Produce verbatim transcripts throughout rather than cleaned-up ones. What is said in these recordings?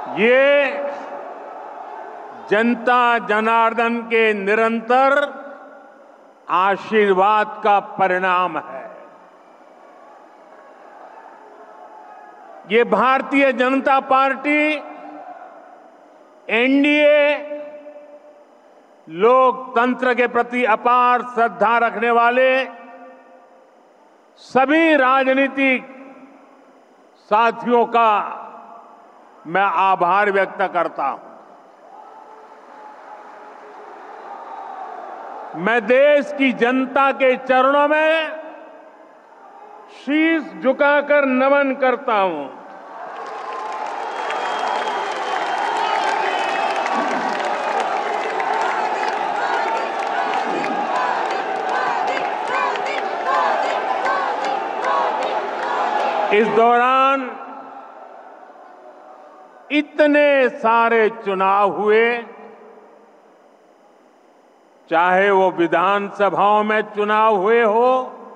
ये जनता जनार्दन के निरंतर आशीर्वाद का परिणाम है। ये भारतीय जनता पार्टी एनडीए लोकतंत्र के प्रति अपार श्रद्धा रखने वाले सभी राजनीतिक साथियों का मैं आभार व्यक्त करता हूं। मैं देश की जनता के चरणों में शीश झुकाकर नमन करता हूं। इस दौरान इतने सारे चुनाव हुए, चाहे वो विधानसभाओं में चुनाव हुए हो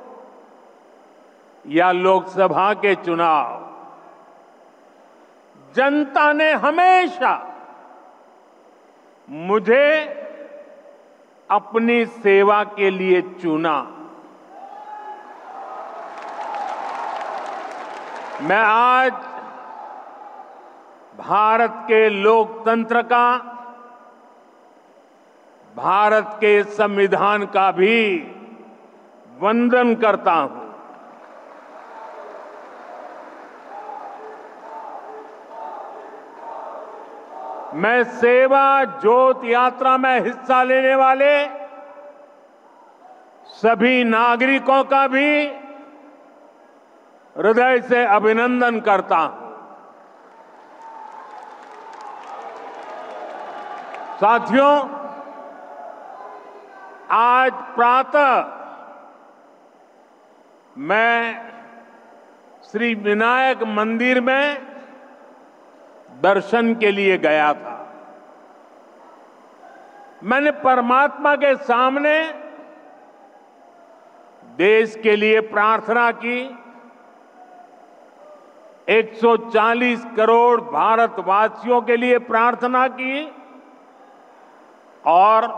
या लोकसभा के चुनाव, जनता ने हमेशा मुझे अपनी सेवा के लिए चुना। मैं आज भारत के लोकतंत्र का, भारत के संविधान का भी वंदन करता हूं। मैं सेवा ज्योत यात्रा में हिस्सा लेने वाले सभी नागरिकों का भी हृदय से अभिनंदन करता हूं। साथियों, आज प्रातः मैं श्री विनायक मंदिर में दर्शन के लिए गया था। मैंने परमात्मा के सामने देश के लिए प्रार्थना की। एक सौ चालीस करोड़ भारतवासियों के लिए प्रार्थना की और